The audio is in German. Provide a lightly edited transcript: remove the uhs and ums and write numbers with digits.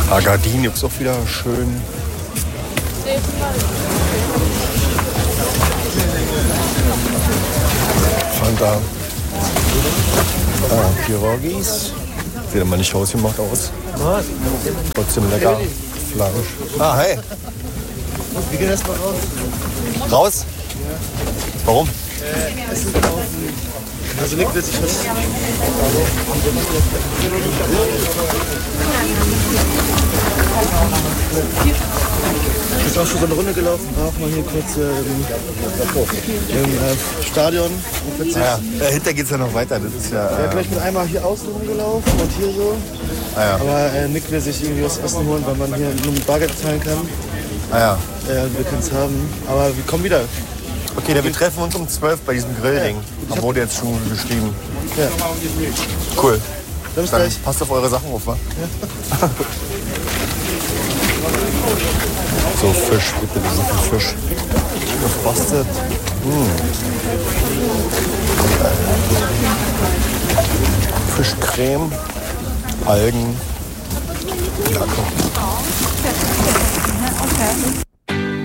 Agadin gibt es auch wieder schön. Fanta. Pirogis. Sieht immer nicht hausgemacht aus. Trotzdem lecker. Fleisch. Ah, hey. Wir gehen erstmal raus. Raus? Warum? Essen kaufen. Also Nick will sich was... Ich bin auch schon so eine Runde gelaufen, war auch mal hier kurz im Stadion. Ja, dahinter geht es ja noch weiter. Das ist ja, Ja, gleich mit einmal hier außen rumgelaufen und hier so. ja. Aber Nick will sich irgendwie was Essen holen, weil man hier nur mit Bargeld zahlen kann. Ja. Wir können es haben, aber wir kommen wieder. Okay, dann wir treffen uns um 12 bei diesem Grillding. Ja, wurde jetzt schon geschrieben. Ja. Cool. Dann bis Dann gleich. passt auf eure Sachen auf, wa? Ja. So, Fisch, bitte, das ist ein Fisch. Gefrostet. Fischcreme, Algen. Ja, komm.